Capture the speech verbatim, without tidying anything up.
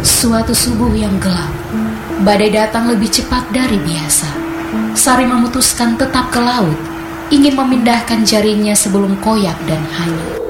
Suatu subuh yang gelap, badai datang lebih cepat dari biasa. Sari memutuskan tetap ke laut, ingin memindahkan jaringnya sebelum koyak dan hanyut.